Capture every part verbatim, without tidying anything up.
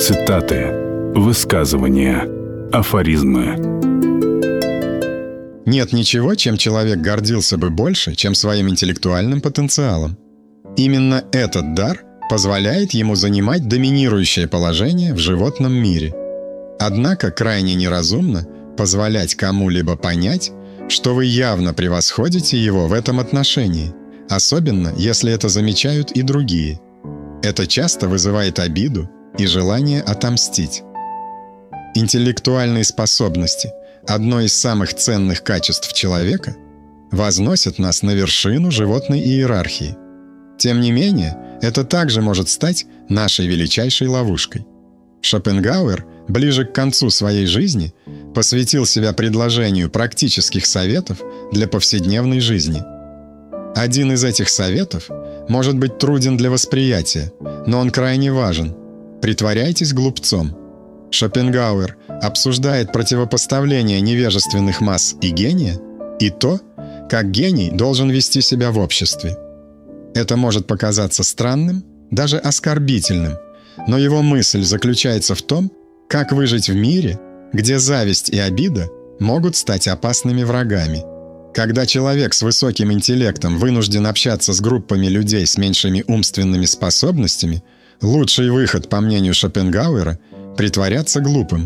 Цитаты, высказывания, афоризмы. Нет ничего, чем человек гордился бы больше, чем своим интеллектуальным потенциалом. Именно этот дар позволяет ему занимать доминирующее положение в животном мире. Однако крайне неразумно позволять кому-либо понять, что вы явно превосходите его в этом отношении, особенно если это замечают и другие. Это часто вызывает обиду и желание отомстить. Интеллектуальные способности, одно из самых ценных качеств человека, возносят нас на вершину животной иерархии. Тем не менее, это также может стать нашей величайшей ловушкой. Шопенгауэр ближе к концу своей жизни посвятил себя предложению практических советов для повседневной жизни. Один из этих советов может быть труден для восприятия, но он крайне важен. Притворяйтесь глупцом. Шопенгауэр обсуждает противопоставление невежественных масс и гения и то, как гений должен вести себя в обществе. Это может показаться странным, даже оскорбительным, но его мысль заключается в том, как выжить в мире, где зависть и обида могут стать опасными врагами. Когда человек с высоким интеллектом вынужден общаться с группами людей с меньшими умственными способностями, лучший выход, по мнению Шопенгауэра, притворяться глупым.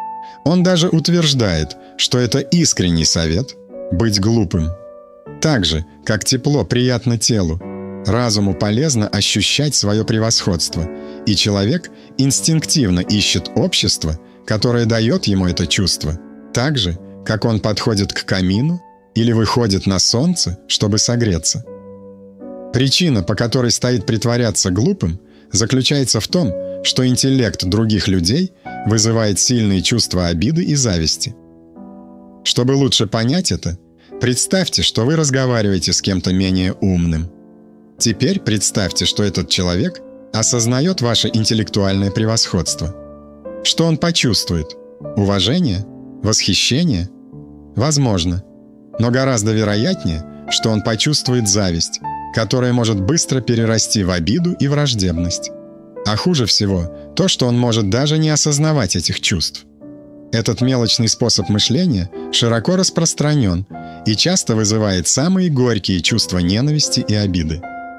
Он даже утверждает, что это искренний совет – быть глупым. Так же, как тепло приятно телу, разуму полезно ощущать свое превосходство, и человек инстинктивно ищет общество, которое дает ему это чувство, так же, как он подходит к камину или выходит на солнце, чтобы согреться. Причина, по которой стоит притворяться глупым, заключается в том, что интеллект других людей вызывает сильные чувства обиды и зависти. Чтобы лучше понять это, представьте, что вы разговариваете с кем-то менее умным. Теперь представьте, что этот человек осознает ваше интеллектуальное превосходство. Что он почувствует? Уважение? Восхищение? Возможно. Но гораздо вероятнее, что он почувствует зависть, которая может быстро перерасти в обиду и враждебность. А хуже всего то, что он может даже не осознавать этих чувств. Этот мелочный способ мышления широко распространен и часто вызывает самые горькие чувства ненависти и обиды.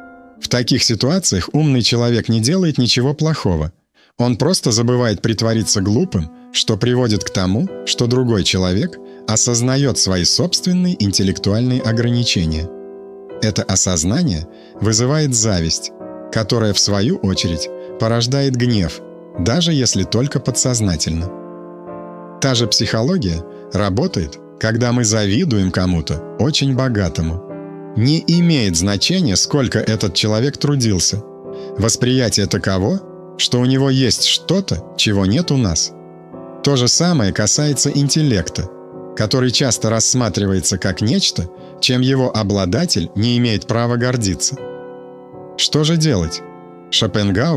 В таких ситуациях умный человек не делает ничего плохого. Он просто забывает притвориться глупым, что приводит к тому, что другой человек осознает свои собственные интеллектуальные ограничения. Это осознание вызывает зависть, которая, в свою очередь, порождает гнев, даже если только подсознательно. Та же психология работает, когда мы завидуем кому-то очень богатому. Не имеет значения, сколько этот человек трудился. Восприятие таково, что у него есть что-то, чего нет у нас. То же самое касается интеллекта, который часто рассматривается как нечто, чем его обладатель не имеет права гордиться. Что же делать? Шопенгауэр